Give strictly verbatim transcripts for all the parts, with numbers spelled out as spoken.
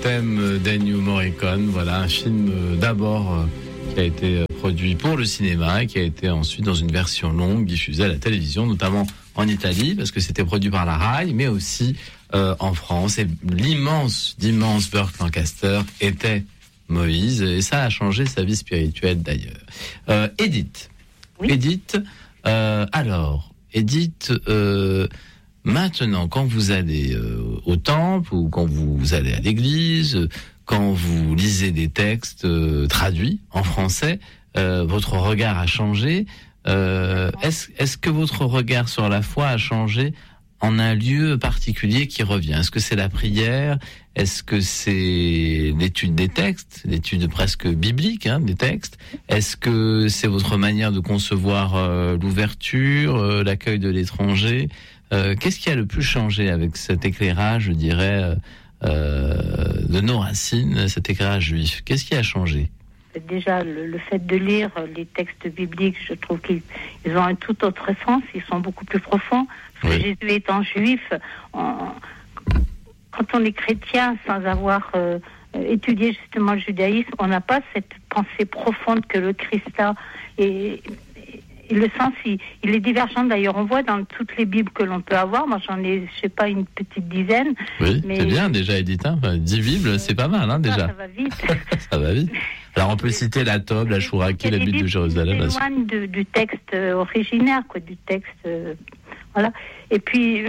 thème d'Ennio Morricone. Voilà, un film d'abord euh, qui a été produit pour le cinéma et qui a été ensuite dans une version longue diffusée à la télévision, notamment en Italie, parce que c'était produit par la Rai, mais aussi euh, en France. Et l'immense, d'immense Burt Lancaster était Moïse, et ça a changé sa vie spirituelle d'ailleurs. Euh, Edith, oui. Edith, euh, alors, Edith, euh, maintenant, quand vous allez euh, au temple ou quand vous allez à l'église, quand vous lisez des textes euh, traduits en français, euh, votre regard a changé. Euh, est-ce, est-ce que votre regard sur la foi a changé en un lieu particulier qui revient? Est-ce que c'est la prière? Est-ce que c'est l'étude des textes, l'étude presque biblique hein, des textes? Est-ce que c'est votre manière de concevoir euh, l'ouverture, euh, l'accueil de l'étranger? euh, Qu'est-ce qui a le plus changé avec cet éclairage, je dirais, euh, de nos racines, cet éclairage juif? Qu'est-ce qui a changé? Déjà, le, le fait de lire les textes bibliques, je trouve qu'ils ils ont un tout autre sens, ils sont beaucoup plus profonds. Parce oui. que Jésus étant juif, on, quand on est chrétien sans avoir euh, étudié justement le judaïsme, on n'a pas cette pensée profonde que le Christ a. Et, et le sens, il, il est divergent. D'ailleurs, on voit dans toutes les Bibles que l'on peut avoir. Moi, j'en ai, je sais pas, une petite dizaine. Oui, mais... c'est bien déjà, Edith. Hein enfin, dix Bibles, c'est pas mal, hein, déjà. Ah, ça va vite. Ça va vite. Alors, on peut citer la Tob, la Chouraki, la Bible de Jérusalem. C'est loin de, du texte originaire, quoi, du texte... Euh, voilà. Et puis,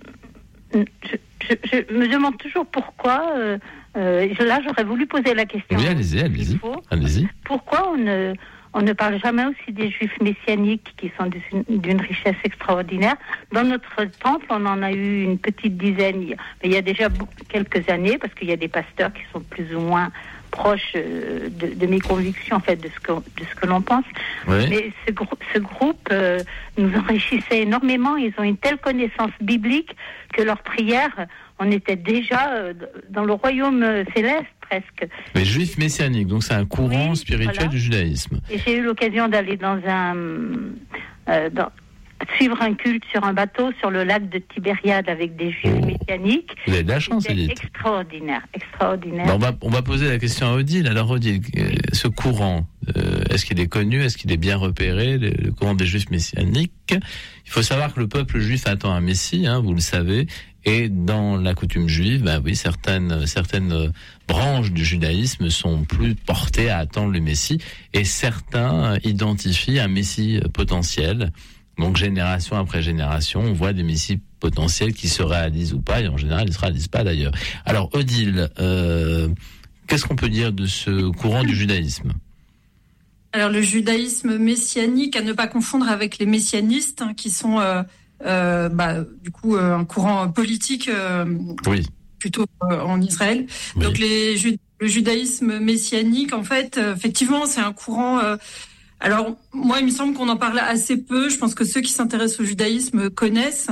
je, je, je me demande toujours pourquoi... Euh, euh, là, j'aurais voulu poser la question. Oui, allez-y, allez-y. allez-y. Pourquoi on ne... On ne parle jamais aussi des juifs messianiques qui sont d'une richesse extraordinaire. Dans notre temple, on en a eu une petite dizaine, il y a déjà quelques années, parce qu'il y a des pasteurs qui sont plus ou moins proches de, de mes convictions, en fait, de ce que, de ce que l'on pense. Oui. Mais ce, ce groupe euh, nous enrichissait énormément. Ils ont une telle connaissance biblique que leurs prières, on était déjà euh, dans le royaume céleste. Presque. Les juifs messianiques, donc c'est un courant oui, spirituel voilà. du judaïsme. Et j'ai eu l'occasion d'aller dans un, euh, dans, suivre un culte sur un bateau sur le lac de Tibériade avec des juifs oh. messianiques. Vous avez de la chance, Edith. Extraordinaire, extraordinaire. Ben on va on va poser la question à Odile. Alors Odile, ce courant, euh, est-ce qu'il est connu, est-ce qu'il est bien repéré, le, le courant des juifs messianiques? Il faut savoir que le peuple juif attend un Messie, hein, vous le savez. Et dans la coutume juive, ben oui, certaines certaines branches du judaïsme sont plus portées à attendre le Messie, et certains identifient un Messie potentiel. Donc génération après génération, on voit des Messies potentiels qui se réalisent ou pas, et en général, ils se réalisent pas d'ailleurs. Alors Odile, euh, qu'est-ce qu'on peut dire de ce courant du judaïsme? Alors le judaïsme messianique, à ne pas confondre avec les messianistes, hein, qui sont euh, euh, bah, du coup euh, un courant politique euh, oui. plutôt euh, en Israël. Oui. Donc les, le judaïsme messianique, en fait, euh, effectivement, c'est un courant... Euh, alors moi, il me semble qu'on en parle assez peu. Je pense que ceux qui s'intéressent au judaïsme connaissent.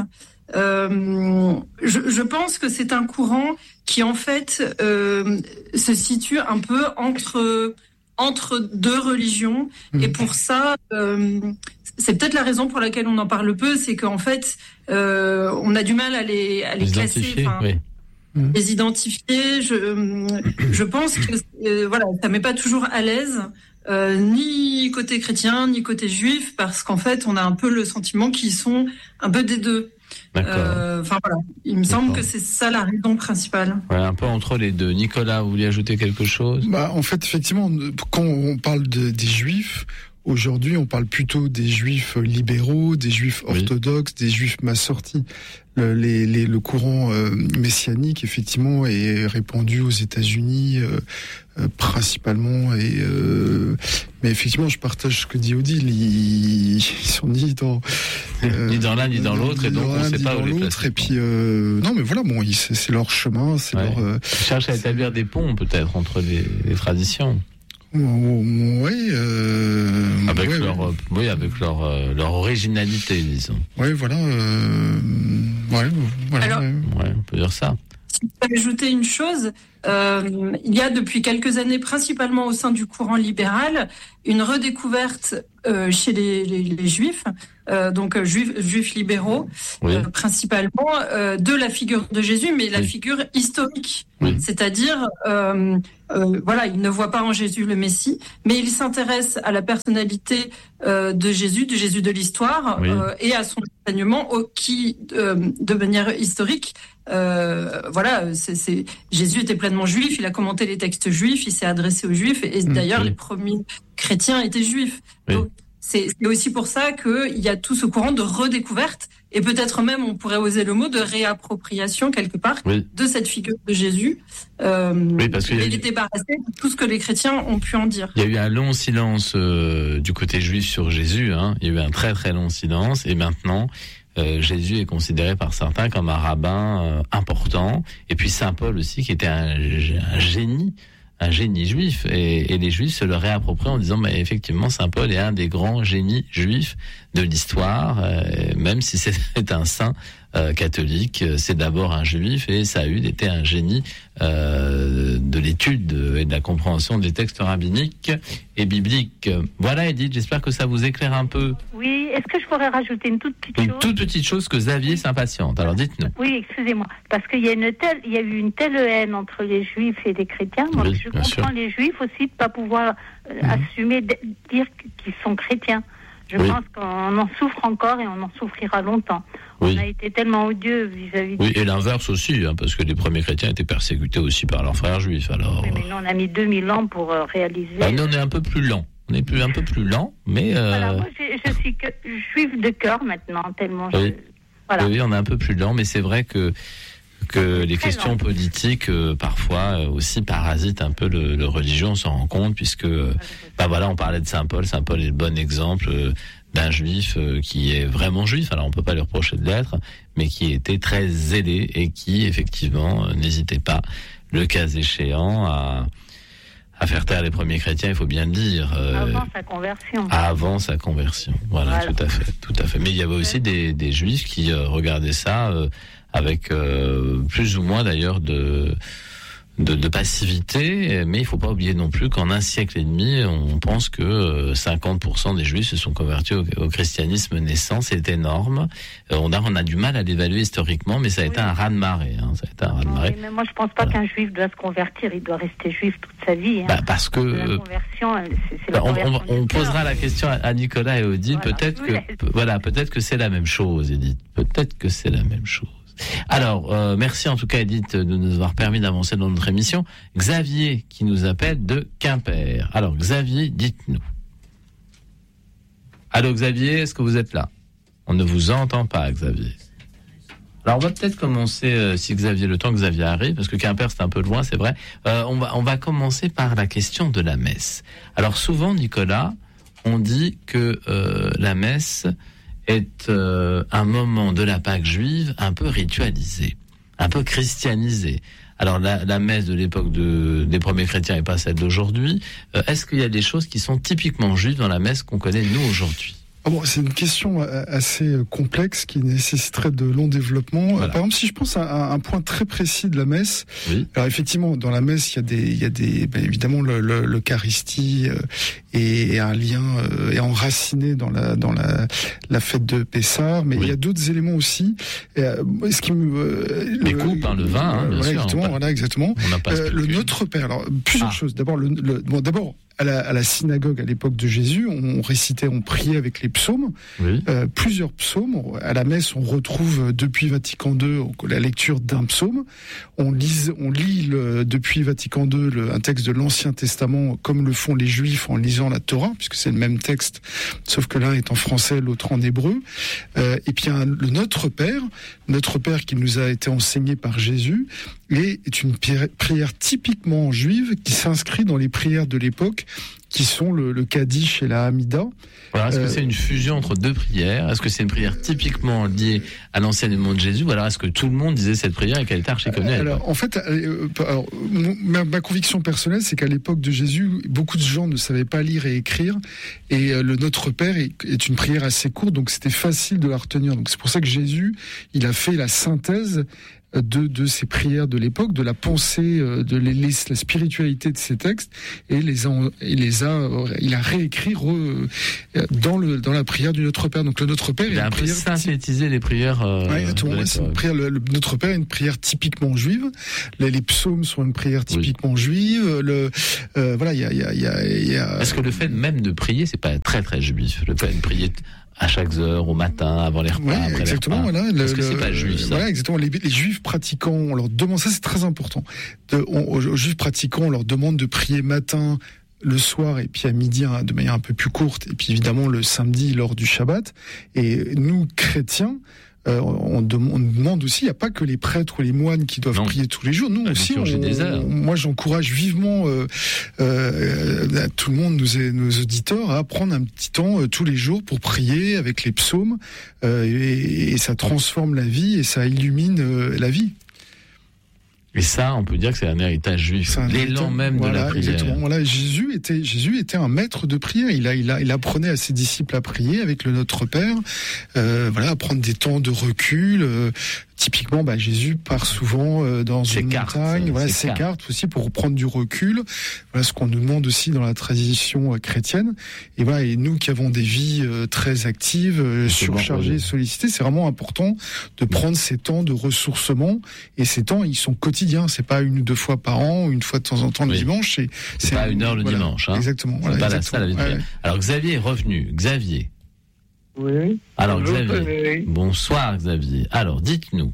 Euh, je, je pense que c'est un courant qui, en fait, euh, se situe un peu entre... entre deux religions, mmh. et pour ça, euh, c'est peut-être la raison pour laquelle on en parle peu, c'est qu'en fait, euh, on a du mal à les, à les, les classer, oui. mmh. les identifier. Je, je pense que euh, voilà, ça met pas toujours à l'aise, euh, ni côté chrétien, ni côté juif, parce qu'en fait, on a un peu le sentiment qu'ils sont un peu des deux. Enfin euh, voilà, il me D'accord. semble que c'est ça la raison principale. Ouais, un peu entre les deux. Nicolas, vous voulez ajouter quelque chose? Bah, en fait, effectivement, quand on parle de, des juifs, aujourd'hui, on parle plutôt des juifs libéraux, des juifs orthodoxes, oui. des juifs massortis. Le, les, les, le courant euh, messianique, effectivement, est répandu aux États-Unis euh, euh, principalement. Et, euh, mais effectivement, je partage ce que dit Odile. Ils, ils sont ni dans euh, ni dans l'un ni dans l'autre, et donc on ne sait pas où les placer. Et puis euh, non, mais voilà, bon, ils, c'est, c'est leur chemin, c'est ouais. leur. Euh, ils cherchent à établir des ponts peut-être entre les, les traditions. Oui, euh, avec ouais, leur, ouais. oui, avec leur euh, leur originalité, disons. Oui, voilà, euh, ouais, voilà. Alors, ouais. ouais, on peut dire ça. Si je peux ajouter une chose, euh, il y a depuis quelques années, principalement au sein du courant libéral, une redécouverte euh, chez les, les, les Juifs, euh, donc euh, juifs, juifs libéraux, oui. euh, principalement, euh, de la figure de Jésus, mais la oui. figure historique. Oui. C'est-à-dire, euh, euh, voilà, ils ne voient pas en Jésus le Messie, mais ils s'intéressent à la personnalité euh, de Jésus, du Jésus de l'histoire, oui. euh, et à son enseignement, au, qui, euh, de manière historique, euh, voilà, c'est, c'est, Jésus était pleinement juif, il a commenté les textes juifs, il s'est adressé aux Juifs, et, et d'ailleurs, oui. les premiers chrétiens étaient juifs. Oui. Donc, c'est, c'est aussi pour ça qu'il y a tout ce courant de redécouverte, et peut-être même, on pourrait oser le mot, de réappropriation, quelque part, oui. de cette figure de Jésus, euh, oui, parce qu'il et eu... débarrasser de tout ce que les chrétiens ont pu en dire. Il y a eu un long silence euh, du côté juif sur Jésus, hein. Il y a eu un très très long silence, et maintenant, euh, Jésus est considéré par certains comme un rabbin euh, important, et puis Saint Paul aussi, qui était un, un génie, un génie juif, et, et les juifs se le réapproprient en disant bah, effectivement Saint Paul est un des grands génies juifs de l'histoire, euh, même si c'est un saint euh, catholique, c'est d'abord un juif, et Saüd était un génie euh, de l'étude et de la compréhension des textes rabbiniques et bibliques. Voilà Edith, j'espère que ça vous éclaire un peu. Oui, est-ce que je pourrais rajouter une toute petite une chose Une toute petite chose que Xavier s'impatiente, alors dites-nous. Oui, excusez-moi, parce qu'il y a, une telle, il y a eu une telle haine entre les juifs et les chrétiens, donc oui, je comprends sûr. Les juifs aussi de ne pas pouvoir euh, mmh. assumer, de dire qu'ils sont chrétiens. Je oui. pense qu'on en souffre encore et on en souffrira longtemps. Oui. On a été tellement odieux vis-à-vis de... Oui, et l'inverse aussi, hein, parce que les premiers chrétiens étaient persécutés aussi par leurs frères juifs. Alors... Oui, mais nous, on a mis deux mille ans pour euh, réaliser... Ah, nous, on est un peu plus lent. On est plus, un peu plus lent, mais... Euh... Voilà, moi, je, je suis que, juive de cœur maintenant, tellement... Oui. Je... Voilà. Oui, on est un peu plus lent, mais c'est vrai que... que les questions lent. politiques euh, parfois euh, aussi parasitent un peu le, le religieux, on s'en rend compte, puisque euh, bah voilà, on parlait de Saint Paul. Saint Paul est le bon exemple euh, d'un juif euh, qui est vraiment juif. Alors on peut pas lui reprocher de l'être, mais qui était très zélé et qui effectivement euh, n'hésitait pas, le cas échéant, à à faire taire les premiers chrétiens, il faut bien le dire. Euh, avant sa conversion. Avant sa conversion, voilà, voilà, tout à fait, tout à fait. Mais il y avait aussi des, des juifs qui euh, regardaient ça euh, avec euh, plus ou moins d'ailleurs de, de de passivité, mais il faut pas oublier non plus qu'en un siècle et demi, on pense que cinquante pour cent des juifs se sont convertis au, au christianisme naissant. C'est énorme. On a on a du mal à l'évaluer historiquement, mais ça a oui. été un raz-de-marée. Hein, ça a été un raz-de-marée. Oui, mais moi je pense pas voilà. qu'un juif doit se convertir. Il doit rester juif toute sa vie. Hein. Bah, parce que la conversion, c'est, c'est bah, la on, conversion on, on posera la question à Nicolas et Odile. Voilà. Peut-être que voilà, peut-être que c'est la même chose, Edith. Peut-être que c'est la même chose. Alors, euh, merci en tout cas Edith de nous avoir permis d'avancer dans notre émission. Xavier qui nous appelle de Quimper. Alors Xavier, dites-nous. Allô Xavier, est-ce que vous êtes là? On ne vous entend pas Xavier. Alors on va peut-être commencer, euh, si Xavier, le temps que Xavier arrive, parce que Quimper c'est un peu loin, c'est vrai. Euh, on va on va commencer par la question de la messe. Alors souvent Nicolas, on dit que euh, la messe est euh, un moment de la Pâque juive un peu ritualisé, un peu christianisé. Alors la, la messe de l'époque de, des premiers chrétiens n'est pas celle d'aujourd'hui. Euh, est-ce qu'il y a des choses qui sont typiquement juives dans la messe qu'on connaît nous aujourd'hui? Ah bon, c'est une question assez complexe qui nécessiterait de longs développements. Voilà. Par exemple, si je pense à un point très précis de la messe, oui. alors effectivement, dans la messe, il y a des, il y a des, ben évidemment, le, le, l'Eucharistie euh, est un lien euh, est enraciné dans la dans la la fête de Pessah, mais oui. il y a d'autres éléments aussi. Euh, ce qui me euh, les le, coupes, hein, le vin, hein, bien voilà, sûr. Exactement, on voilà, exactement. On n'a pas euh, le Notre Père. Alors plusieurs ah. choses. D'abord, le, le bon, d'abord. À la, à la synagogue à l'époque de Jésus, on récitait, on priait avec les psaumes, oui. euh, plusieurs psaumes. À la messe, on retrouve depuis Vatican deux la lecture d'un psaume. On lit, on lit le, depuis Vatican deux le, un texte de l'Ancien Testament, comme le font les Juifs en lisant la Torah, puisque c'est le même texte, sauf que l'un est en français, l'autre en hébreu. Euh, et puis un, le Notre Père, Notre Père qui nous a été enseigné par Jésus, et est une prière typiquement juive qui s'inscrit dans les prières de l'époque, qui sont le, le Kaddish et la Hamida. Alors, est-ce euh, que c'est une fusion entre deux prières? Est-ce que c'est une prière typiquement liée à l'enseignement de Jésus? Ou alors est-ce que tout le monde disait cette prière et qu'elle était archi connue? Alors, en fait, euh, alors, ma, ma conviction personnelle, c'est qu'à l'époque de Jésus, beaucoup de gens ne savaient pas lire et écrire, et euh, le Notre Père est, est une prière assez courte, donc c'était facile de la retenir. Donc c'est pour ça que Jésus, il a fait la synthèse de, de ces prières de l'époque, de la pensée, de les, les, la spiritualité de ces textes, et les a, et les a, il a réécrit re, dans le dans la prière du Notre Père. Donc le Notre Père, il a un peu synthétisé les prières. Euh, ouais, exactement. C'est une prière, le, le Notre Père est une prière typiquement juive. Les, les psaumes sont une prière typiquement oui. juive. Le euh, voilà, il y a, il y a, il y a, il y a. Parce que le fait même de prier, c'est pas très très juif. Le fait de prier à chaque heure, au matin, avant les repas, ouais, après exactement, les repas. Voilà, Parce le, que c'est pas juif, ça. Voilà, exactement. Les, les juifs pratiquants, on leur demande, ça c'est très important. De, on, aux, aux juifs pratiquants, on leur demande de prier matin, le soir et puis à midi hein, de manière un peu plus courte, et puis évidemment le samedi lors du Shabbat. Et nous, chrétiens, Euh, on, dem- on demande aussi, il n'y a pas que les prêtres ou les moines qui doivent non. prier tous les jours. Nous la aussi, on, des heures. On, moi j'encourage vivement euh, euh, tout le monde, nos, nos auditeurs, à prendre un petit temps euh, tous les jours pour prier avec les psaumes, euh, et, et ça transforme la vie et ça illumine euh, la vie. Et ça, on peut dire que c'est un héritage juif. Un L'élan héritage, même voilà, de la prière. Exactement. Voilà, Jésus était, Jésus était un maître de prière. Il a, il a, il apprenait à ses disciples à prier avec le Notre Père. Euh, voilà, à prendre des temps de recul. Euh, typiquement, bah, Jésus part souvent euh, dans une montagne. Voilà, s'écarte aussi pour prendre du recul. Voilà ce qu'on nous demande aussi dans la tradition euh, chrétienne. Et voilà, et nous qui avons des vies euh, très actives, euh, surchargées, bon, sollicitées, c'est vraiment important de prendre ces temps de ressourcement. Et ces temps, ils sont quotidiens. C'est pas une ou deux fois par an, ou une fois de temps en temps le oui. dimanche. C'est, c'est, c'est pas une heure le voilà, dimanche. Hein. Exactement. C'est voilà, pas exactement. la salle à ouais. Alors Xavier est revenu. Xavier. Oui. Alors Xavier. Bonsoir Xavier. Alors dites-nous.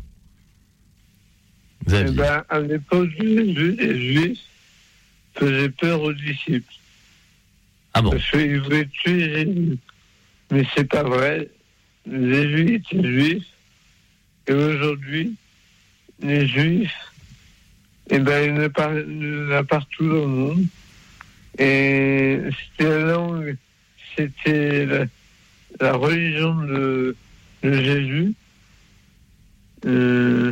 Xavier. Eh ben, à l'époque, les Juifs faisaient peur aux disciples. Ah bon? Parce qu'ils voulaient tuer Jésus. Mais c'est pas vrai. Les Juifs étaient Juifs. Et aujourd'hui, les Juifs, eh ben, il y en a, par, il y en a partout dans le monde. Et c'était la langue, c'était la, la religion de, de Jésus. Euh,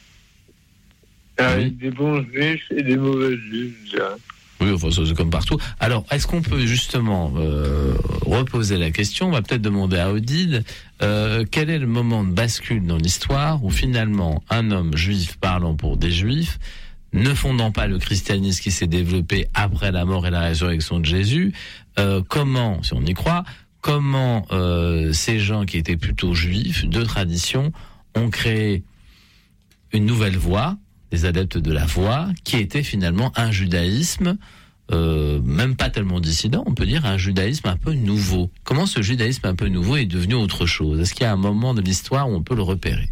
avec oui. des bons juifs et des mauvais juifs. Oui, enfin, c'est comme partout. Alors, est-ce qu'on peut justement euh, reposer la question? On va peut-être demander à Odile euh, quel est le moment de bascule dans l'histoire où finalement un homme juif parlant pour des juifs, ne fondant pas le christianisme qui s'est développé après la mort et la résurrection de Jésus, euh, comment, si on y croit, comment euh, ces gens qui étaient plutôt juifs de tradition ont créé une nouvelle voie, des adeptes de la voie, qui était finalement un judaïsme, euh, même pas tellement dissident, on peut dire un judaïsme un peu nouveau. Comment ce judaïsme un peu nouveau est devenu autre chose? Est-ce qu'il y a un moment de l'histoire où on peut le repérer?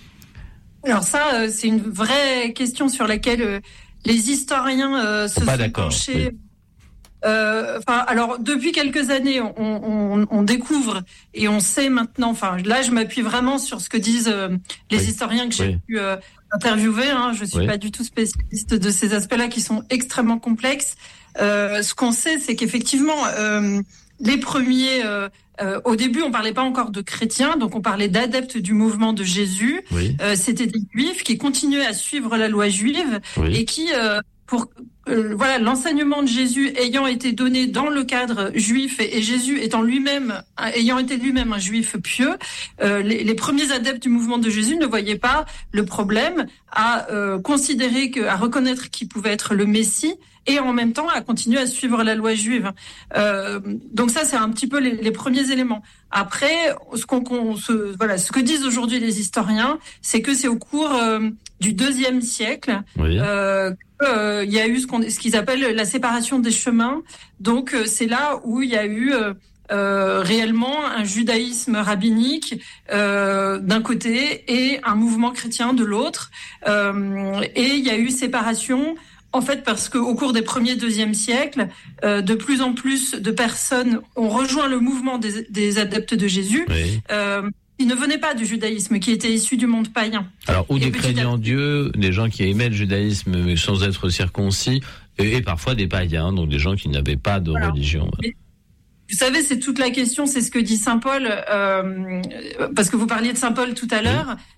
Alors ça, euh, c'est une vraie question sur laquelle euh, les historiens euh, se pas sont d'accord, penchés. Oui. Euh, enfin, alors depuis quelques années, on, on, on découvre et on sait maintenant. Enfin, là, je m'appuie vraiment sur ce que disent euh, les oui. historiens que j'ai oui. pu euh, interviewer. Hein. Je suis oui. pas du tout spécialiste de ces aspects-là qui sont extrêmement complexes. Euh, ce qu'on sait, c'est qu'effectivement, euh, les premiers, euh, euh, au début, on parlait pas encore de chrétiens, donc on parlait d'adeptes du mouvement de Jésus. Oui. Euh, c'était des juifs qui continuaient à suivre la loi juive oui. et qui euh, pour euh, voilà l'enseignement de Jésus ayant été donné dans le cadre juif et, et Jésus étant lui-même ayant été lui-même un juif pieux, euh, les, les premiers adeptes du mouvement de Jésus ne voyaient pas le problème à euh, considérer que à reconnaître qu'il pouvait être le Messie et en même temps à continuer à suivre la loi juive. Euh, donc ça, c'est un petit peu les, les premiers éléments. Après, ce qu'on, qu'on se, voilà, ce que disent aujourd'hui les historiens, c'est que c'est au cours euh, du deuxième siècle, oui. euh, euh, il y a eu ce, qu'on, ce qu'ils appellent la séparation des chemins. Donc euh, c'est là où il y a eu euh, euh, réellement un judaïsme rabbinique euh, d'un côté et un mouvement chrétien de l'autre. Euh, et il y a eu séparation. En fait, parce qu'au cours des premiers, deuxième siècles, euh, de plus en plus de personnes ont rejoint le mouvement des, des adeptes de Jésus, oui. euh, qui ne venaient pas du judaïsme, qui étaient issus du monde païen. Alors, ou et des craignants Dieu, des gens qui aimaient le judaïsme mais sans être circoncis, et, et parfois des païens, donc des gens qui n'avaient pas de Alors, religion. Mais, vous savez, c'est toute la question, c'est ce que dit saint Paul, euh, parce que vous parliez de saint Paul tout à l'heure, oui. c'est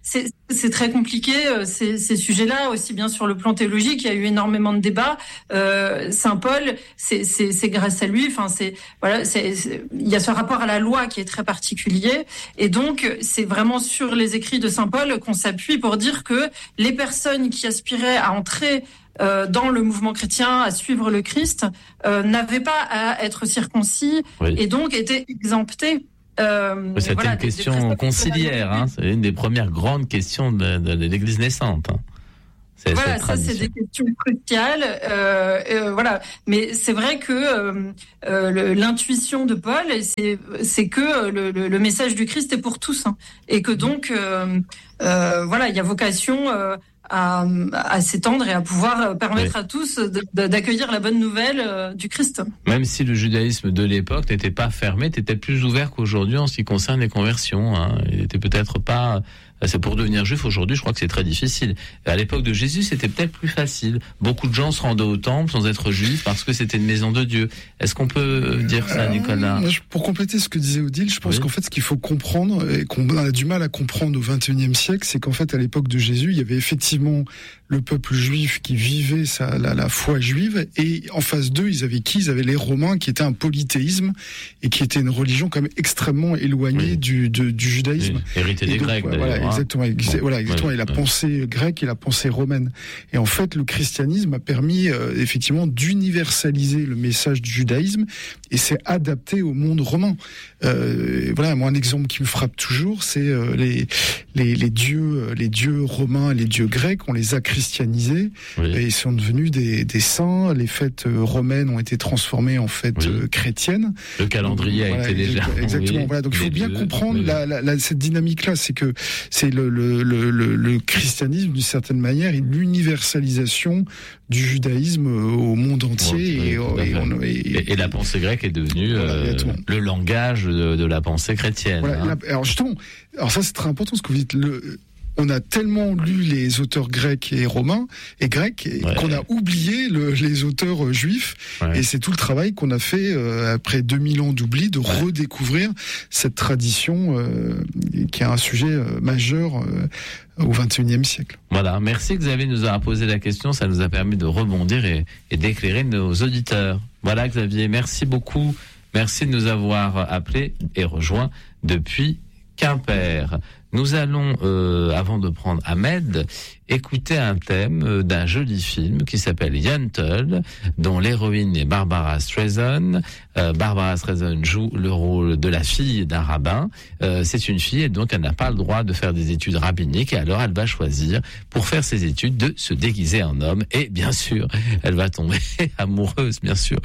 c'est très compliqué ces, ces sujets-là, aussi bien sur le plan théologique. Il y a eu énormément de débats. Euh, Saint Paul, c'est, c'est, c'est grâce à lui. Enfin, c'est voilà, c'est, c'est, il y a ce rapport à la loi qui est très particulier, et donc c'est vraiment sur les écrits de Saint Paul qu'on s'appuie pour dire que les personnes qui aspiraient à entrer euh, dans le mouvement chrétien, à suivre le Christ, euh, n'avaient pas à être circoncis, oui. et donc étaient exemptées. Euh, C'était voilà, une question des, des conciliaire, hein, c'est une des premières grandes questions de, de, de l'Église naissante. Hein. C'est voilà, ça c'est des questions cruciales, euh, euh, voilà. Mais c'est vrai que euh, euh, le, l'intuition de Paul, c'est, c'est que le, le, le message du Christ est pour tous, hein, et que donc, euh, euh, voilà, il y a vocation euh, à, à s'étendre et à pouvoir permettre oui. à tous de, de, d'accueillir la bonne nouvelle euh, du Christ. Même si le judaïsme de l'époque n'était pas fermé, était plus ouvert qu'aujourd'hui en ce qui concerne les conversions. Hein. Il était peut-être pas. C'est pour devenir juif aujourd'hui, je crois que c'est très difficile. À l'époque de Jésus, c'était peut-être plus facile. Beaucoup de gens se rendaient au temple sans être juifs parce que c'était une maison de Dieu. Est-ce qu'on peut dire ça, Nicolas ? euh, Pour compléter ce que disait Odile, je pense oui. qu'en fait, ce qu'il faut comprendre et qu'on a du mal à comprendre au vingt et unième siècle, c'est qu'en fait, à l'époque de Jésus, il y avait effectivement le peuple juif qui vivait sa, la, la foi juive, et en face d'eux, ils avaient qui ? Ils avaient les Romains, qui étaient un polythéisme et qui était une religion quand même extrêmement éloignée oui. du, de, du judaïsme. Oui. Hérité des donc, Grecs, voilà, d'ailleurs. Exactement, bon, voilà, exactement. Ouais, et la ouais. pensée grecque et la pensée romaine. Et en fait, le christianisme a permis euh, effectivement d'universaliser le message du judaïsme, et c'est adapté au monde romain. Euh, voilà, moi un exemple qui me frappe toujours, c'est euh, les, les les dieux, les dieux romains et les dieux grecs, on les a christianisés oui. et ils sont devenus des des saints. Les fêtes romaines ont été transformées en fêtes oui. crêtiennes. Le calendrier donc, a voilà, été légèrement. Exactement. Oui. Voilà, donc il faut bien dieux, comprendre oui. la, la, la, cette dynamique-là, c'est que c'est le le, le, le, le christianisme, d'une certaine manière, et l'universalisation du judaïsme au monde entier. Oui, et, et, on, et, et, et la pensée grecque est devenue voilà, euh, le langage de, de la pensée chrétienne. Voilà, hein. Alors justement, alors ça c'est très important ce que vous dites. Le, on a tellement lu les auteurs grecs et romains et grecs ouais. qu'on a oublié le, les auteurs juifs. Ouais. Et c'est tout le travail qu'on a fait euh, après deux mille ans d'oubli, de ouais. redécouvrir cette tradition euh, qui est un sujet euh, majeur euh, au vingt et unième siècle. Voilà, merci Xavier de nous avoir posé la question, ça nous a permis de rebondir et, et d'éclairer nos auditeurs. Voilà Xavier, merci beaucoup, merci de nous avoir appelés et rejoints depuis Quimper. Nous allons, euh, avant de prendre Ahmed, écouter un thème d'un joli film qui s'appelle Yentl, dont l'héroïne est Barbara Streisand. Euh, Barbara Streisand joue le rôle de la fille d'un rabbin. Euh, c'est une fille et donc elle n'a pas le droit de faire des études rabbiniques, et alors elle va choisir, pour faire ses études, de se déguiser en homme, et bien sûr, elle va tomber amoureuse, bien sûr.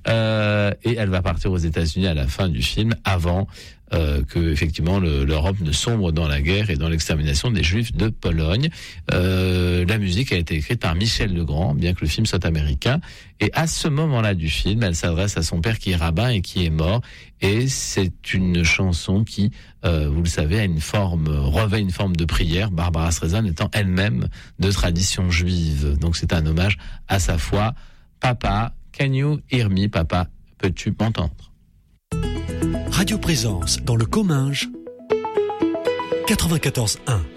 Euh, et elle va partir aux États-Unis à la fin du film, avant Euh, que effectivement le, l'Europe ne sombre dans la guerre et dans l'extermination des Juifs de Pologne. Euh, la musique a été écrite par Michel Legrand, bien que le film soit américain. Et à ce moment-là du film, elle s'adresse à son père qui est rabbin et qui est mort. Et c'est une chanson qui, euh, vous le savez, a une forme, revêt une forme de prière. Barbara Streisand étant elle-même de tradition juive. Donc c'est un hommage à sa foi. Papa, can you hear me, papa? Peux-tu m'entendre? Radio Présence dans le Comminges quatre-vingt-quatorze un.